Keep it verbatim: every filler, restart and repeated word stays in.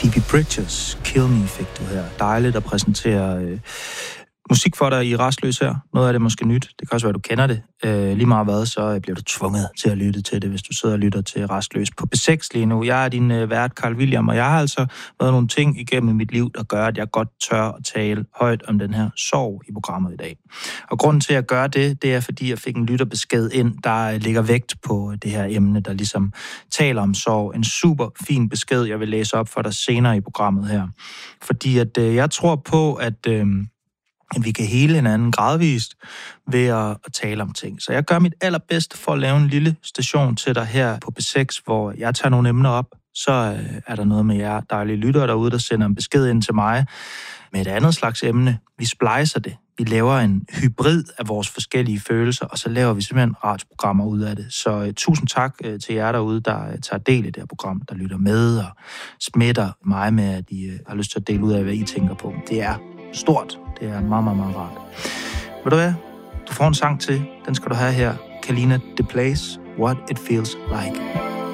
Phoebe Bridgers, Kill Me, fik du her. Dejligt at præsentere øh, musik for dig i Rastløs her. Noget af det måske nyt. Det kan også være, du kender det. Øh, lige meget hvad, så bliver du tvunget til at lytte til det, hvis du sidder og lytter til Rastløs på B seks lige nu. Jeg er din øh, vært, Carl William, og jeg har altså været nogle ting igennem mit liv, der gør, at jeg godt tør at tale højt om den her sorg i programmet i dag. Og grunden til, at jeg gør det, det er, fordi jeg fik en lytterbesked ind, der ligger vægt på det her emne, der ligesom taler om sorg. En super fin besked, jeg vil læse op for dig senere i programmet her. Fordi at øh, jeg tror på, at... Øh, at vi kan hele hinanden gradvist ved at, at tale om ting. Så jeg gør mit allerbedste for at lave en lille station til dig her på B seks, hvor jeg tager nogle emner op. Så øh, er der noget med jer dejlige lyttere derude, der sender en besked ind til mig med et andet slags emne. Vi splicer det. Vi laver en hybrid af vores forskellige følelser, og så laver vi simpelthen radioprogrammer ud af det. Så uh, tusind tak uh, til jer derude, der uh, tager del i det her program, der lytter med og smitter mig med, at I uh, har lyst til at dele ud af, hvad I tænker på. Det er stort. Det er meget, meget, meget rart. Ved du hvad? Du får en sang til. Den skal du have her. Kalina The Place. What It Feels Like.